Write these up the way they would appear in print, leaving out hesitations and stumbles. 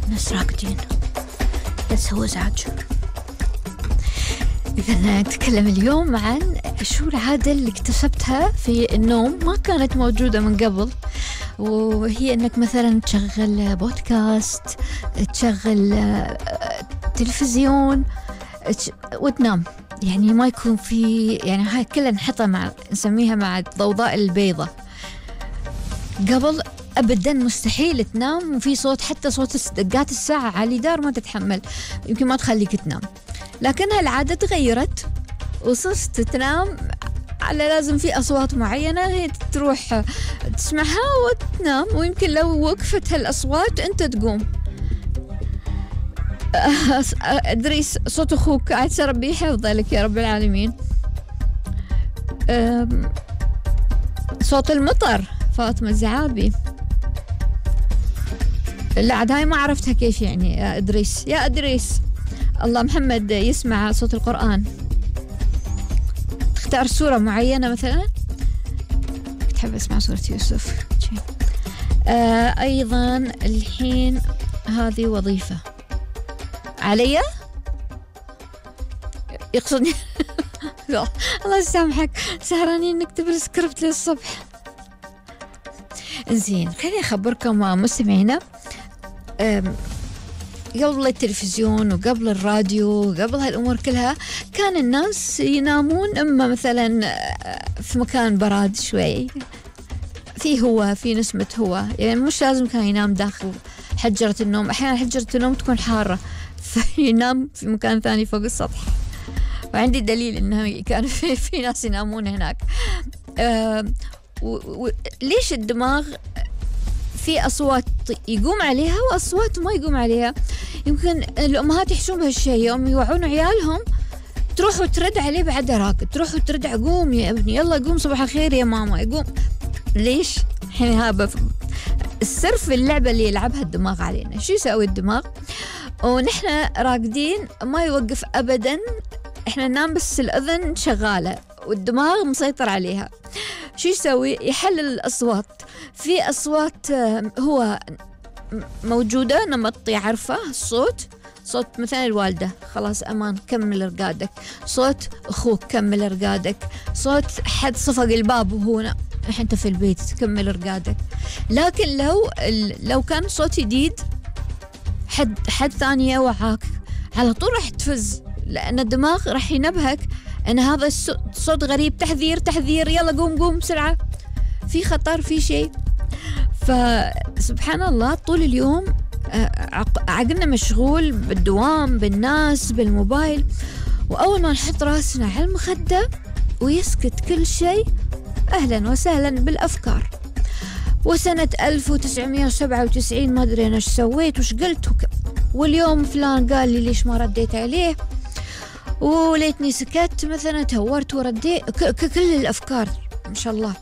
ناس راقدين بس هو ازعاج. إذا نتكلم اليوم عن شو العادة اللي اكتسبتها في النوم ما كانت موجودة من قبل، وهي أنك مثلا تشغل بودكاست، تشغل تلفزيون وتنام. يعني ما يكون في، يعني هاي كلها نحطها مع، نسميها مع الضوضاء البيضة. قبل أبدا مستحيل تنام وفي صوت، حتى صوت دقات الساعة على الجدار ما تتحمل، يمكن ما تخليك تنام. لكن هالعادة تغيرت وصرت تنام على لازم في أصوات معينة هي تروح تسمعها وتنام، ويمكن لو وقفت هالأصوات أنت تقوم. إدريس صوت أخوك عاد ربي يحفظه لك يا رب العالمين. صوت المطر فاطمة الزعابي. لا عاد هاي ما عرفتها كيف يعني يا إدريس. يا إدريس الله، محمد يسمع صوت القرآن. اختار سورة معينة مثلا، تحب اسمع سورة يوسف. أيضا الحين هذه وظيفة عليا يقصدني. الله يسامحك، سهرانين نكتب السكريبت للصبح. زين، خليني أخبركم مستمعينا، قبل التلفزيون وقبل الراديو وقبل هالأمور كلها كان الناس ينامون إما مثلا في مكان براد شوي، في هواء، في نسمة هواء، يعني مش لازم كان ينام داخل حجرة النوم. أحيانا حجرة النوم تكون حارة فينام في مكان ثاني فوق السطح، وعندي دليل إنه كان في ناس ينامون هناك. ليش الدماغ في أصوات يقوم عليها وأصوات ما يقوم عليها؟ يمكن الأمهات يحسون بهالشيء، يوم يوعون عيالهم تروح وترد عليه بعد راقد، تروح وترد قوم يا ابني، يلا قوم صباح الخير يا ماما، يقوم. ليش؟ الحين هذا السر في اللعبة اللي يلعبها الدماغ علينا. شو يسوي الدماغ ونحن راقدين؟ ما يوقف أبدا، احنا ننام بس الأذن شغالة والدماغ مسيطر عليها. شو يسوي؟ يحلل الأصوات. في أصوات هو موجودة نمط يعرفه، الصوت، صوت مثلا الوالدة، خلاص أمان كمل رقادك، صوت أخوك كمل رقادك، صوت حد صفق الباب وهو أنت في البيت كمل رقادك. لكن لو كان صوت جديد، حد ثاني يوعاك، على طول راح تفز، لأن الدماغ راح ينبهك أن هذا الصوت غريب، تحذير تحذير، يلا قوم بسرعة، في خطر، في شيء. فسبحان الله طول اليوم عقلنا مشغول بالدوام، بالناس، بالموبايل، وأول ما نحط راسنا على المخدة ويسكت كل شيء، أهلا وسهلا بالأفكار. وسنة 1997 ما أدري أنا إيش سويت وش قلت واليوم فلان قال لي ليش ما رديت عليه، وليتني سكت مثلا، تهورت ورديت، كل الأفكار ما شاء الله.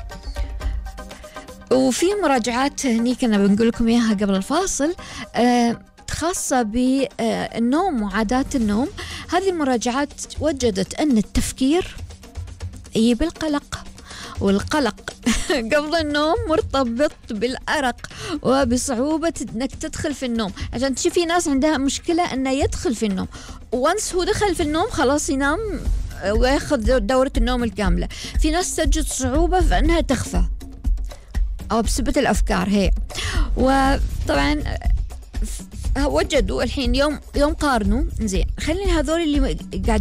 وفي مراجعات هني كنا بنقول لكم إياها قبل الفاصل خاصة بالنوم وعادات النوم. هذه المراجعات وجدت أن التفكير يجيب القلق، والقلق قبل النوم مرتبط بالأرق وبصعوبة أنك تدخل في النوم. عشان تشوفي ناس عندها مشكلة أنه يدخل في النوم، وانس هو دخل في النوم خلاص ينام ويأخذ دورة النوم الكاملة. في ناس تجد صعوبة في أنها تخفى أو بسبب الأفكار هي. وطبعا وجدوا الحين يوم قارنوا، زين خلينا هذول اللي قاعد